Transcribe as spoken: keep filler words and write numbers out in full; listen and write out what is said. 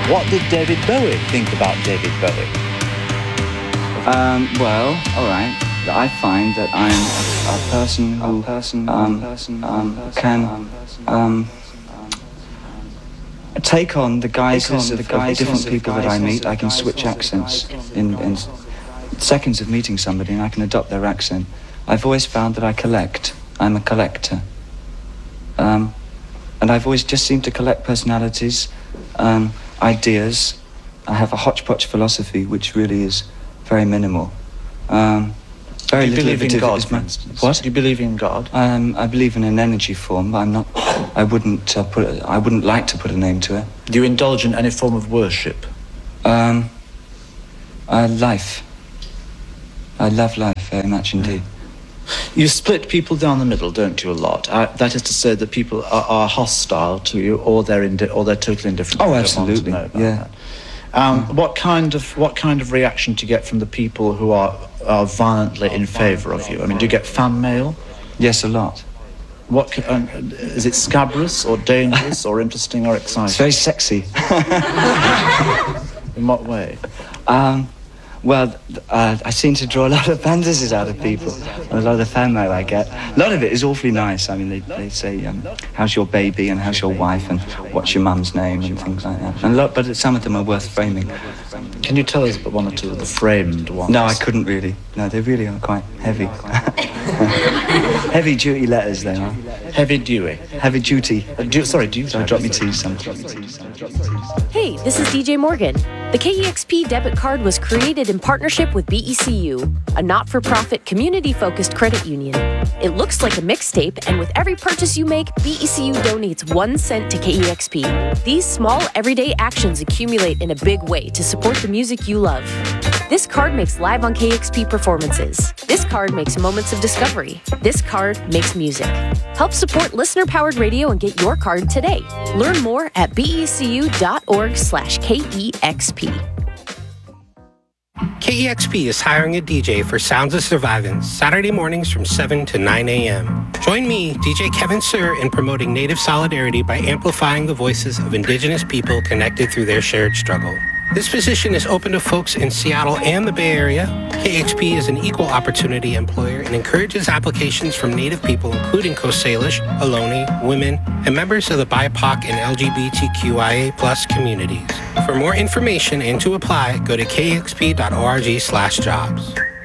What did David Bowie think about David Bowie? Um, well, all right. I find that I'm a, a person who person, um, person, um, can um, take on the guises of, of different people that I meet. I can switch accents in, in seconds of meeting somebody, and I can adopt their accent. I've always found that I collect. I'm a collector. Um, and I've always just seemed to collect personalities, um, ideas. I have a hodgepodge philosophy, which really is very minimal. Um, very Do you little believe of it in God, is for my- instance? What? Do you believe in God? Um, I believe in an energy form, but I'm not. I wouldn't uh, put. I wouldn't like to put a name to it. Do you indulge in any form of worship? Um, uh, life. I love life very much indeed. You split people down the middle, don't you, a lot? Uh, that is to say that people are, are hostile to you, or they're indi- or they're totally indifferent. Oh, You don't want absolutely, to know about yeah. that. Um, what kind of what kind of reaction do you get from the people who are are violently in favour of you? I mean, do you get fan mail? Yes, a lot. What c- um, is it? Scabrous or dangerous or interesting or It's exciting? very sexy. In what way? Um, well, uh, I seem to draw a lot of fantasies out of people. A lot of the fan mail I get. A lot of it is awfully nice. I mean, they, they say, um, how's your baby and how's your wife and what's your mum's name and things like that. And a lot, but some of them are worth framing. Can you tell us about one or two of the framed ones? No, I couldn't really. No, they really are quite heavy. Heavy duty letters, they are. Heavy Dewey. Heavy duty. Uh, du- sorry, do you? So drop me tea some. Hey, this is D J Morgan. The K E X P debit card was created in partnership with B E C U, a not-for-profit community-focused credit union. It looks like a mixtape, and with every purchase you make, B E C U donates one cent to K E X P. These small, everyday actions accumulate in a big way to support the music you love. This card makes Live on K E X P performances. This card makes moments of discovery. This card makes music. Help support listener-powered radio and get your card today. Learn more at becu.org slash KEXP. K E X P is hiring a D J for Sounds of Survivance Saturday mornings from seven to nine a.m. Join me, D J Kevin Sir, in promoting Native solidarity by amplifying the voices of Indigenous people connected through their shared struggle. This position is open to folks in Seattle and the Bay Area. K E X P is an equal opportunity employer and encourages applications from Native people, including Coast Salish, Ohlone, women, and members of the B I P O C and L G B T Q I A plus communities. For more information and to apply, go to kexp.org slash jobs.